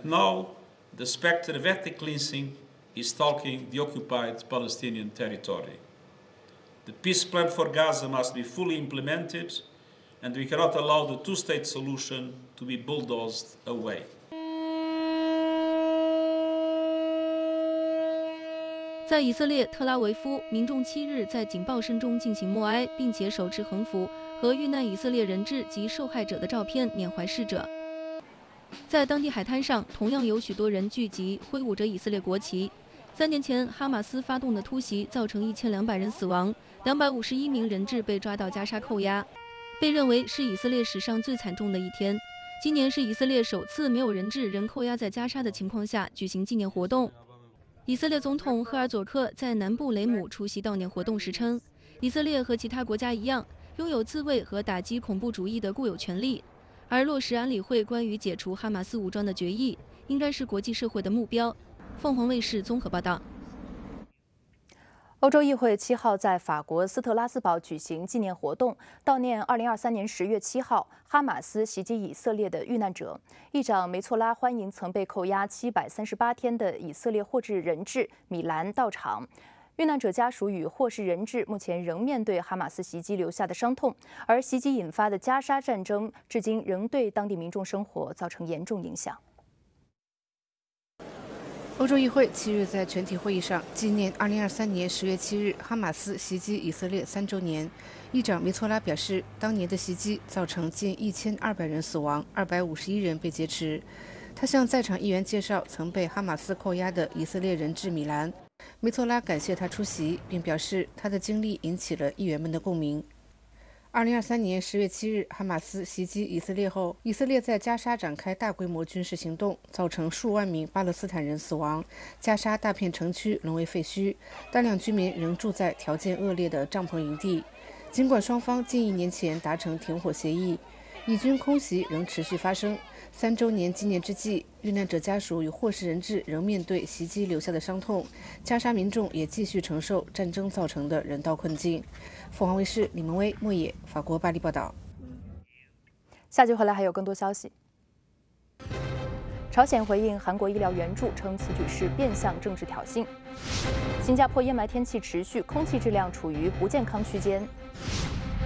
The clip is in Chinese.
now the spectre of ethnic cleansing is stalking the occupied Palestinian territory. The peace plan for Gaza must be fully implemented, and we cannot allow the two-state solution to be bulldozed away. 在以色列特拉维夫，民众7日在警报声中进行默哀，并且手持横幅和遇难以色列人质及受害者的照片缅怀逝者。在当地海滩上，同样有许多人聚集，挥舞着以色列国旗。3年前，哈马斯发动的突袭造成1200人死亡，251名人质被抓到加沙扣押，被认为是以色列史上最惨重的一天。今年是以色列首次没有人质仍扣押在加沙的情况下举行纪念活动。以色列总统赫尔佐克在南部雷姆出席悼念活动时称，以色列和其他国家一样，拥有自卫和打击恐怖主义的固有权利，而落实安理会关于解除哈马斯武装的决议，应该是国际社会的目标。凤凰卫视综合报道。 欧洲议会7号在法国斯特拉斯堡举行纪念活动，悼念2023年10月7号哈马斯袭击以色列的遇难者。议长梅措拉欢迎曾被扣押738天的以色列获释人质米兰到场。遇难者家属与获释人质目前仍面对哈马斯袭击留下的伤痛，而袭击引发的加沙战争至今仍对当地民众生活造成严重影响。 欧洲议会7日在全体会议上纪念2023年10月7日哈马斯袭击以色列3周年。议长梅措拉表示，当年的袭击造成近1200人死亡，251人被劫持。他向在场议员介绍曾被哈马斯扣押的以色列人质米兰。梅措拉感谢他出席，并表示他的经历引起了议员们的共鸣。2023年10月7日，哈马斯袭击以色列后，以色列在加沙展开大规模军事行动，造成数万名巴勒斯坦人死亡，加沙大片城区沦为废墟，大量居民仍住在条件恶劣的帐篷营地。尽管双方近1年前达成停火协议，以军空袭仍持续发生。3周年纪念之际，遇难者家属与获释人质仍面对袭击留下的伤痛，加沙民众也继续承受战争造成的人道困境。凤凰卫视李萌威、莫野，法国巴黎报道。 下集回来还有更多消息。朝鲜回应韩国医疗援助，称此举是变相政治挑衅。新加坡烟霾天气持续，空气质量处于不健康区间。